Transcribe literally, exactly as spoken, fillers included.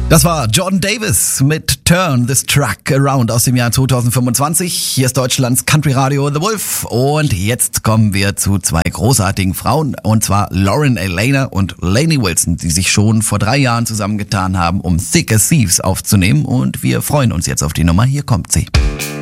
Das war Jordan Davis mit Turn This Truck Around aus dem Jahr zweitausendfünfundzwanzig. Hier ist Deutschlands Country Radio The Wolf und jetzt kommen wir zu zwei großartigen Frauen, und zwar Lauren Alaina und Lainey Wilson, die sich schon vor drei Jahren zusammengetan haben, um Thick as Thieves aufzunehmen, und wir freuen uns jetzt auf die Nummer. Hier kommt sie.